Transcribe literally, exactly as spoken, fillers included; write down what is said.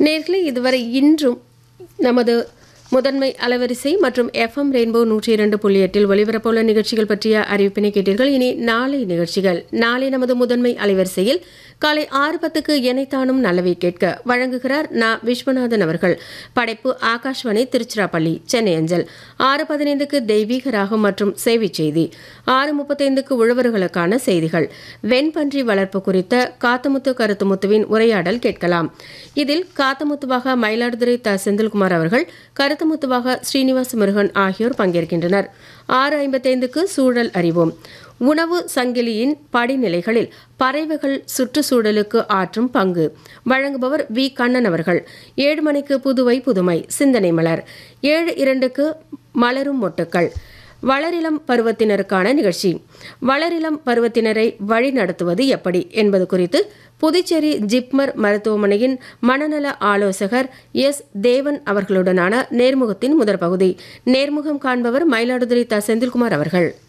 நேர்களே இதுவரை இன்றும் நமது முதன்மை அலைவரிசை மற்றும் எஃப்எம் ரெயின்போ நூற்றி இரண்டு புள்ளி எட்டில் ஒலிபரப்புள்ள நிகழ்ச்சிகள் பற்றிய அறிவிப்பினை கேட்டீர்கள். இனி நாளை நிகழ்ச்சிகள். நாளை நமது முதன்மை அலைவரிசையில் காலை ஆறு பத்துக்கு எனைத்தானும் நல்லவை கேட்க வழங்குகிறார் நா விஸ்வநாதன் அவர்கள். படைப்பு ஆகாஷ்வாணி திருச்சிராப்பள்ளி சென்னை அஞ்சல். ஆறு பதினைந்துக்கு தெய்வீக ராகம் மற்றும் சேவை செய்தி. ஆறு முப்பத்தைந்துக்கு உழவர்களுக்கான செய்திகள். வெண்பன்றி வளர்ப்பு குறித்த காத்தமுத்து கருத்துமுத்துவின் உரையாடல் கேட்கலாம். இதில் காத்தமுத்துவாக மயிலாடுதுறை த செந்தில்குமார் அவர்கள், கருத்துமுத்துவாக ஸ்ரீனிவாச முருகன் ஆகியோர் பங்கேற்கின்றனர். ஆறு ஐம்பத்தைந்துக்கு சூழல் அறிவோம். உணவு சங்கிலியின் படிநிலைகளில் பறவைகள் சுற்றுச்சூழலுக்கு ஆற்றும் பங்கு வழங்குபவர் வி கண்ணன் அவர்கள். ஏழு மணிக்கு புதுவை புதுமை சிந்தனை மலர். ஏழு இரண்டுக்கு மலரும் மொட்டுக்கள். வளரிளம் பருவத்தினருக்கான நிகழ்ச்சி. வளரிளம் பருவத்தினரை வழிநடத்துவது எப்படி என்பது குறித்து புதுச்சேரி ஜிப்மர் மருத்துவமனையின் மனநல ஆலோசகர் எஸ் தேவன் அவர்களுடனான நேர்முகத்தின் முதற் பகுதி. நேர்முகம் காண்பவர் மயிலாடுதுறை த செந்தில்குமார் அவர்கள்.